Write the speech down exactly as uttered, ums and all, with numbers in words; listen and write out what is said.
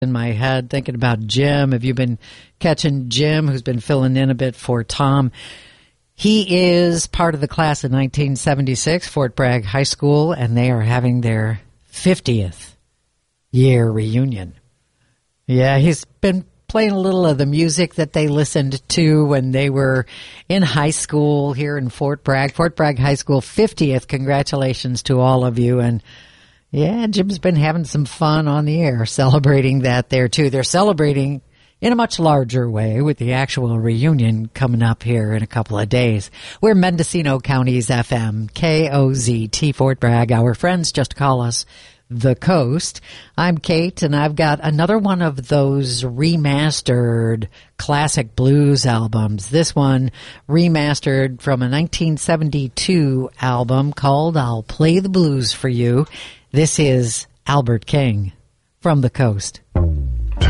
in my head thinking about Jim. Have you been catching Jim, who's been filling in a bit for Tom? He is part of the class of nineteen seventy-six, Fort Bragg High School, and they are having their fiftieth year reunion. Yeah, he's been playing a little of the music that they listened to when they were in high school here in Fort Bragg. Fort Bragg High School fiftieth. Congratulations to all of you. And yeah, Jim's been having some fun on the air celebrating that there too. They're celebrating in a much larger way with the actual reunion coming up here in a couple of days. We're Mendocino County's F M, K O Z T Fort Bragg. Our friends just call us The Coast. I'm Kate, and I've got another one of those remastered classic blues albums. This one remastered from a nineteen seventy-two album called I'll Play the Blues for You. This is Albert King from The Coast.